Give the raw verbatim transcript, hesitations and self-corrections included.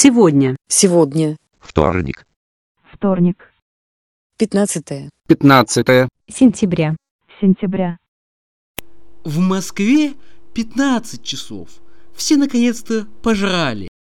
Сегодня. Сегодня. Вторник. Вторник. Пятнадцатое. Пятнадцатое. Сентября. Сентября. В Москве пятнадцать часов. Все наконец-то пожрали.